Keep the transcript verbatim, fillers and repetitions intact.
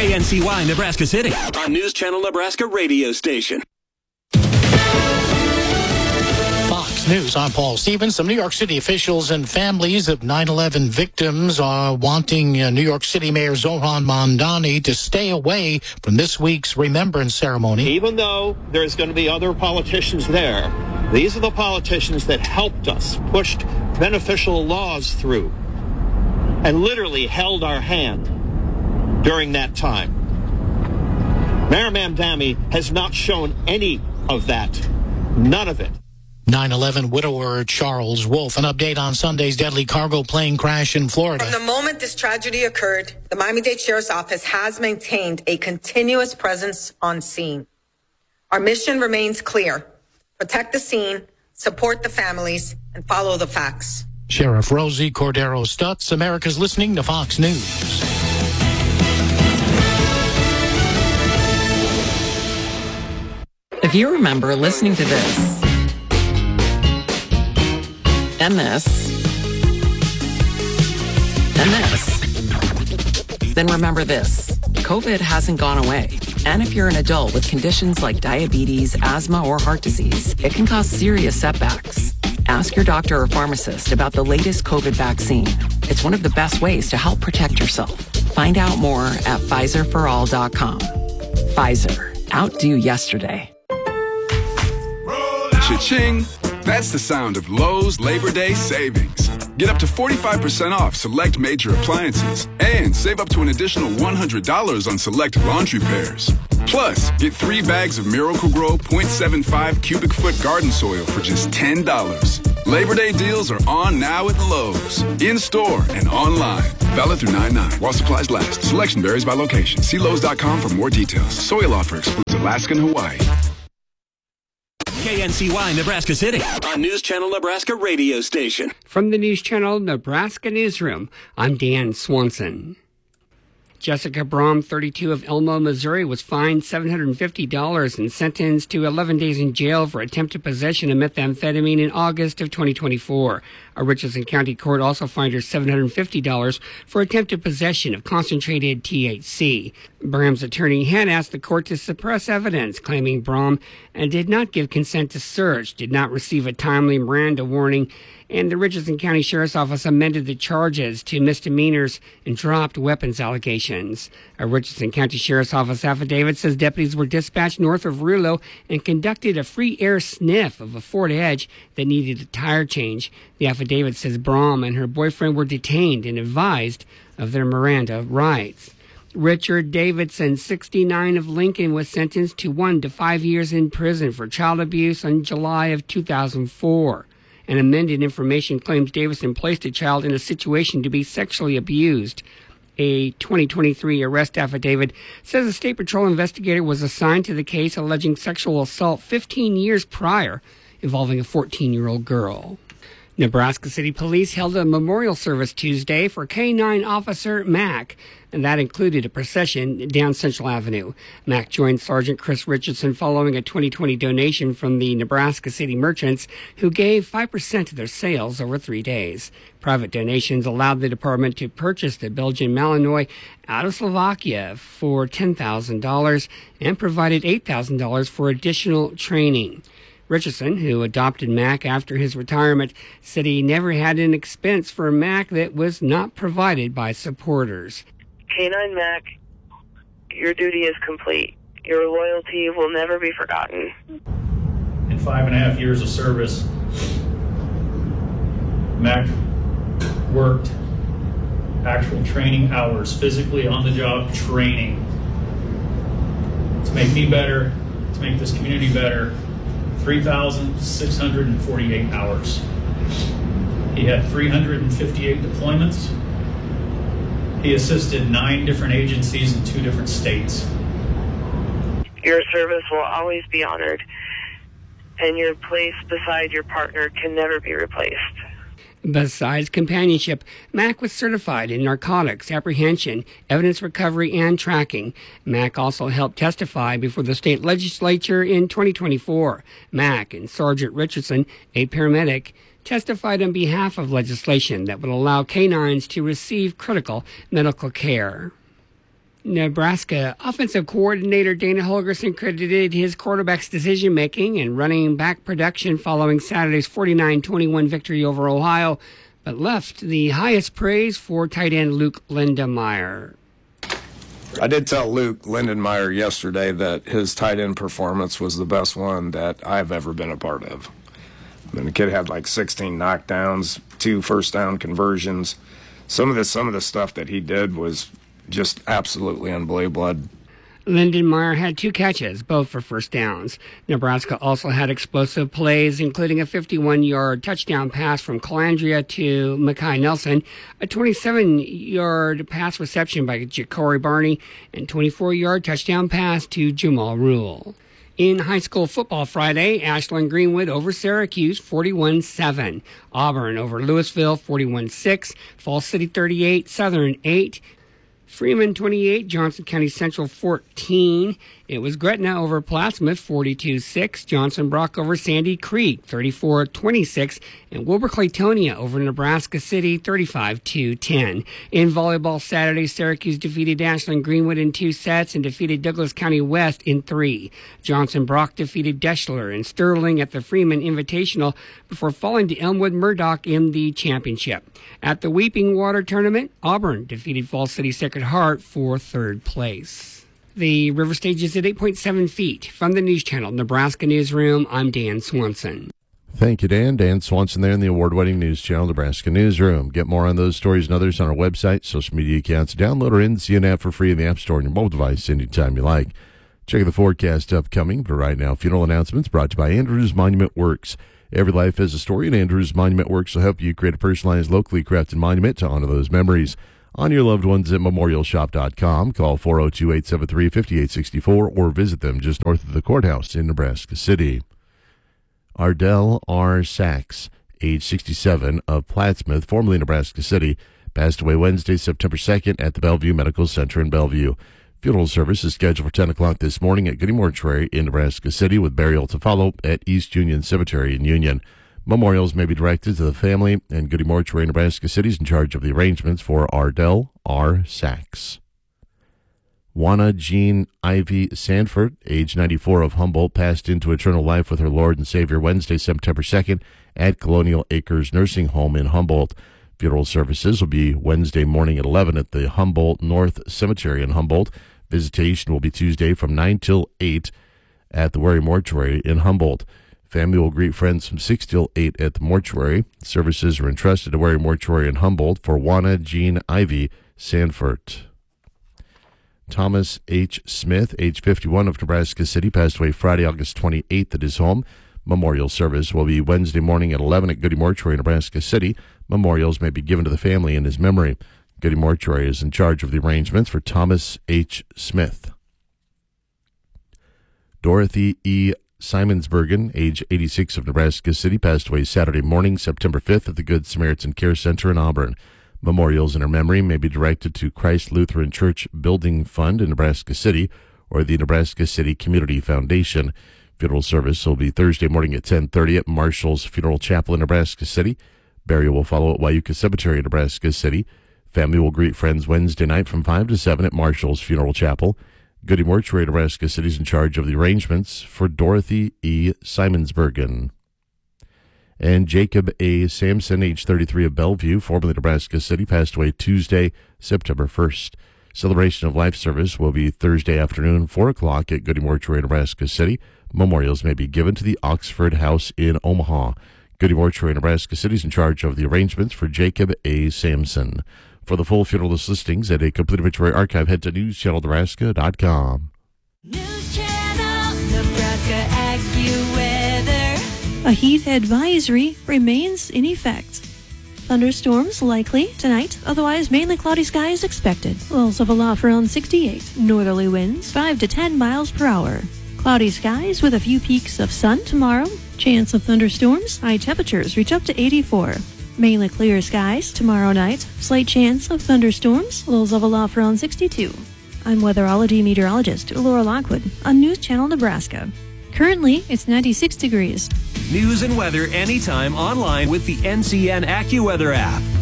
K N C Y Nebraska City on News Channel Nebraska radio station. Fox News, I'm Paul Stevens. Some New York City officials and families of nine eleven victims are wanting uh, New York City Mayor Zohran Mamdani to stay away from this week's remembrance ceremony. Even though there's going to be other politicians there, these are the politicians that helped us, pushed beneficial laws through, and literally held our hand during that time. Mayor Mamdani has not shown any of that. None of it. nine eleven widower Charles Wolf. An update on Sunday's deadly cargo plane crash in Florida. From the moment this tragedy occurred, the Miami-Dade Sheriff's Office has maintained a continuous presence on scene. Our mission remains clear: protect the scene, support the families, and follow the facts. Sheriff Rosie Cordero Stutz, America's listening to Fox News. If you remember listening to this, and this, and this, then remember this. COVID hasn't gone away. And if you're an adult with conditions like diabetes, asthma, or heart disease, it can cause serious setbacks. Ask your doctor or pharmacist about the latest COVID vaccine. It's one of the best ways to help protect yourself. Find out more at Pfizer for all dot com. Pfizer. Outdo yesterday. Cha-ching! That's the sound of Lowe's Labor Day savings. Get up to forty-five percent off select major appliances and save up to an additional one hundred dollars on select laundry pairs. Plus, get three bags of Miracle-Gro point seven five cubic foot garden soil for just ten dollars. Labor Day deals are on now at Lowe's, in-store and online. Valid through nine nine while supplies last. Selection varies by location. See Lowe's dot com for more details. Soil offer excludes Alaska and Hawaii. K N C Y Nebraska City on News Channel Nebraska radio station. From the News Channel Nebraska Newsroom, I'm Dan Swanson. Jessica Brom, thirty-two, of Elmo, Missouri, was fined seven hundred fifty dollars and sentenced to eleven days in jail for attempted possession of methamphetamine in August of twenty twenty-four. A Richardson County court also fined her seven hundred fifty dollars for attempted possession of concentrated T H C. Brom's attorney had asked the court to suppress evidence, claiming Brom and did not give consent to search, did not receive a timely Miranda warning, and the Richardson County Sheriff's Office amended the charges to misdemeanors and dropped weapons allegations. A Richardson County Sheriff's Office affidavit says deputies were dispatched north of Rulo and conducted a free air sniff of a Ford Edge that needed a tire change. The affidavit says Brom and her boyfriend were detained and advised of their Miranda rights. Richard Davidson, sixty-nine, of Lincoln, was sentenced to one to five years in prison for child abuse in July of two thousand four. An amended information claims Davidson placed a child in a situation to be sexually abused. A twenty twenty-three arrest affidavit says a State Patrol investigator was assigned to the case alleging sexual assault fifteen years prior involving a fourteen-year-old girl. Nebraska City Police held a memorial service Tuesday for K nine Officer Mack, and that included a procession down Central Avenue. Mack joined Sergeant Chris Richardson following a twenty twenty donation from the Nebraska City merchants, who gave five percent of their sales over three days. Private donations allowed the department to purchase the Belgian Malinois out of Slovakia for ten thousand dollars and provided eight thousand dollars for additional training. Richardson, who adopted Mack after his retirement, said he never had an expense for Mack that was not provided by supporters. K nine Mack, your duty is complete. Your loyalty will never be forgotten. In five and a half years of service, Mack worked actual training hours, physically on-the-job training to make me better, to make this community better. three thousand six hundred forty-eight hours. He had three hundred fifty-eight deployments. He assisted nine different agencies in two different states. Your service will always be honored, and your place beside your partner can never be replaced. Besides companionship, Mack was certified in narcotics, apprehension, evidence recovery, and tracking. Mack also helped testify before the state legislature in twenty twenty-four. Mack and Sergeant Richardson, a paramedic, testified on behalf of legislation that would allow canines to receive critical medical care. Nebraska offensive coordinator Dana Holgorsen credited his quarterback's decision-making and running back production following Saturday's forty-nine twenty-one victory over Ohio, but left the highest praise for tight end Luke Lindenmeyer. I did tell Luke Lindenmeyer yesterday that his tight end performance was the best one that I've ever been a part of. I mean, the kid had like sixteen knockdowns, two first down conversions. Some of the some of the stuff that he did was just absolutely unbelievable. Lindenmeyer had two catches, both for first downs. Nebraska also had explosive plays, including a fifty-one-yard touchdown pass from Calandria to Mekhi Nelson, a twenty-seven-yard pass reception by Ja'Cory Barney, and twenty-four-yard touchdown pass to Jamal Rule. In high school football Friday, Ashland Greenwood over Syracuse forty-one seven. Auburn over Louisville forty-one six. Falls City thirty-eight, Southern eight. Freeman twenty-eight, Johnson County Central fourteen. It was Gretna over Plattsmouth forty-two six. Johnson Brock over Sandy Creek thirty-four twenty-six. And Wilber-Claytonia over Nebraska City thirty-five to ten. In volleyball Saturday, Syracuse defeated Ashland Greenwood in two sets and defeated Douglas County West in three. Johnson Brock defeated Deschler and Sterling at the Freeman Invitational before falling to Elmwood Murdoch in the championship. At the Weeping Water Tournament, Auburn defeated Falls City Sacred Heart for third place. The river stage is at eight point seven feet. From the News Channel Nebraska Newsroom, I'm Dan Swanson. Thank you, Dan. Dan Swanson there in the award-winning News Channel Nebraska Newsroom. Get more on those stories and others on our website, social media accounts. Download our N C N app for free in the App Store on your mobile device anytime you like. Check the forecast upcoming, but right now, funeral announcements brought to you by Andrews Monument Works. Every life has a story, and Andrews Monument Works will help you create a personalized, locally crafted monument to honor those memories. On your loved ones at memorial shop dot com. Call four oh two, eight seven three, five eight six four or visit them just north of the courthouse in Nebraska City. Ardell R. Sachs, age sixty-seven, of Plattsmouth, formerly Nebraska City, passed away Wednesday, September second at the Bellevue Medical Center in Bellevue. Funeral service is scheduled for ten o'clock this morning at Goody Mortuary in Nebraska City, with burial to follow at East Union Cemetery in Union. Memorials may be directed to the family, and Goody Mortuary, Nebraska City, is in charge of the arrangements for Ardell R. Sachs. Juana Jean Ivy Sanford, age ninety-four, of Humboldt, passed into eternal life with her Lord and Savior Wednesday, September second, at Colonial Acres Nursing Home in Humboldt. Funeral services will be Wednesday morning at eleven at the Humboldt North Cemetery in Humboldt. Visitation will be Tuesday from nine till eight at the Wary Mortuary in Humboldt. Family will greet friends from six till eight at the mortuary. Services are entrusted to Wary Mortuary in Humboldt for Juana Jean Ivy Sanford. Thomas H. Smith, age fifty-one, of Nebraska City, passed away Friday, August twenty-eighth at his home. Memorial service will be Wednesday morning at eleven at Goody Mortuary, Nebraska City. Memorials may be given to the family in his memory. Goody Mortuary is in charge of the arrangements for Thomas H. Smith. Dorothy E. Simonsbergen, age eighty-six, of Nebraska City, passed away Saturday morning, September fifth, at the Good Samaritan Care Center in Auburn. Memorials in her memory may be directed to Christ Lutheran Church Building Fund in Nebraska City or the Nebraska City Community Foundation. Funeral service will be Thursday morning at ten thirty at Marshall's Funeral Chapel in Nebraska City. Burial will follow at Wyuka Cemetery in Nebraska City. Family will greet friends Wednesday night from five to seven at Marshall's Funeral Chapel. Goody Mortuary, Nebraska City, is in charge of the arrangements for Dorothy E. Simonsbergen. And Jacob A. Sampson, age thirty-three, of Bellevue, formerly Nebraska City, passed away Tuesday, September first. Celebration of life service will be Thursday afternoon, four o'clock at Goody Mortuary, Nebraska City. Memorials may be given to the Oxford House in Omaha. Goody Mortuary, Nebraska City, is in charge of the arrangements for Jacob A. Sampson. For the full funeral list listings and a complete obituary archive, head to news channel nebraska dot com. News Channel Nebraska AccuWeather. A heat advisory remains in effect. Thunderstorms likely tonight, otherwise mainly cloudy skies expected. Lows of aloft around sixty-eight. Northerly winds five to ten miles per hour. Cloudy skies with a few peaks of sun tomorrow. Chance of thunderstorms. High temperatures reach up to eighty-four. Mainly clear skies tomorrow night. Slight chance of thunderstorms. Lows of aloft around sixty-two. I'm weatherology meteorologist Laura Lockwood on News Channel Nebraska. Currently, it's ninety-six degrees. News and weather anytime online with the N C N AccuWeather app.